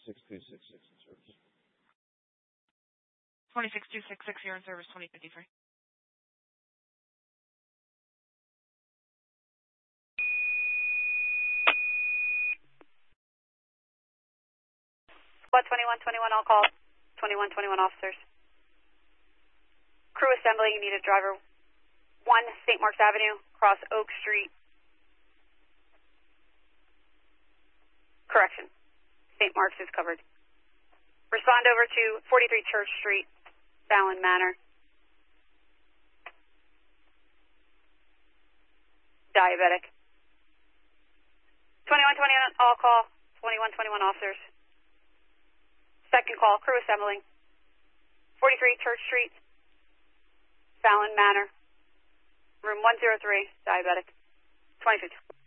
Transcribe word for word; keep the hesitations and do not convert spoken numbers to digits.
six two six six in service. twenty-six two six six here in service, twenty fifty-three. Squad twenty-one twenty-one, all call. twenty-one twenty-one officers. Crew assembly, you need a driver. one Saint Mark's Avenue, cross Oak Street. Correction. Saint Mark's is covered. Respond over to forty-three Church Street, Fallon Manor. Diabetic. twenty-one twenty-one, all call. twenty-one twenty-one officers. Second call, crew assembling. forty-three Church Street, Fallon Manor. Room one zero three, diabetic. twenty fifty.